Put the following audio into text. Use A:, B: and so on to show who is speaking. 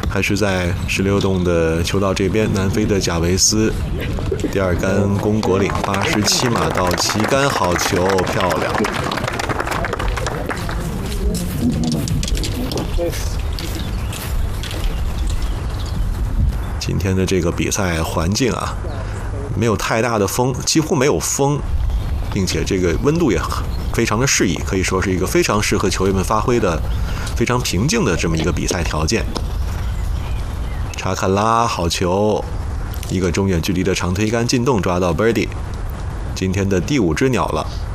A: 还是在16洞的球道这边，南非的贾维斯第二杆攻果岭87码到旗杆，好球，漂亮。今天的这个比赛环境啊，没有太大的风，几乎没有风，并且这个温度也非常的适宜，可以说是一个非常适合球员们发挥的非常平静的这么一个比赛条件。查坎拉好球，一个中远距离的长推杆进洞抓到 birdie， 今天的第5只鸟了。